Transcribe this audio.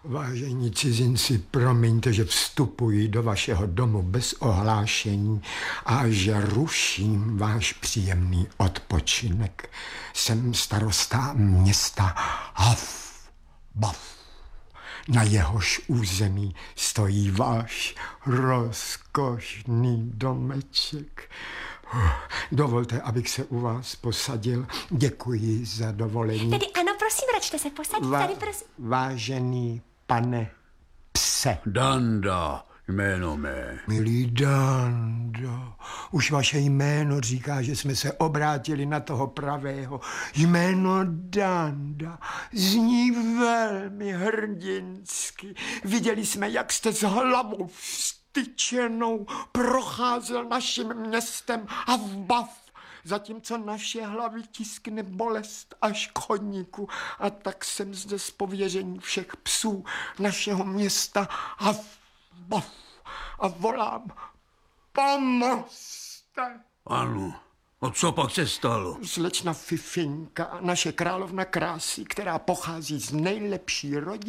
Vážení cizinci, promiňte, že vstupuji do vašeho domu bez ohlášení a že ruším váš příjemný odpočinek. Jsem starosta města Haf-Baf. Na jehož území stojí váš rozkošný domeček. Dovolte, abych se u vás posadil. Děkuji za dovolení. Tedy ano, prosím, račte se posadit tady, prosím. Vážený pane pse. Danda, jméno mé. Milý Dando, už vaše jméno říká, že jsme se obrátili na toho pravého. Jméno Danda zní velmi hrdinsky. Viděli jsme, jak jste s hlavou vstyčenou procházel naším městem a v bav, zatímco naše hlavy tiskne bolest až k chodníku. A tak jsem zde z pověření všech psů našeho města a v bav a volám: pomozte! Ano, a co pak se stalo? Slečna Fifinka, naše královna krásy, která pochází z nejlepší rodiny,